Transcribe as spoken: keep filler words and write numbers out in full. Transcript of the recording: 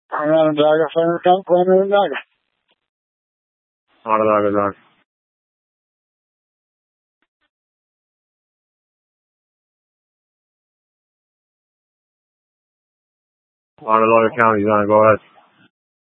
Onondaga, Senator, Onondaga. Onondaga, Doc. Onondaga County, John, go ahead.